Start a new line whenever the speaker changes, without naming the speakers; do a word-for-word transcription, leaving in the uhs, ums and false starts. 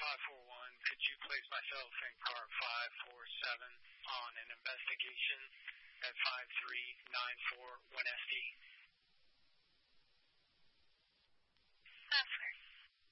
five four one, could you place myself and car five four seven on an investigation at five three nine four one S D?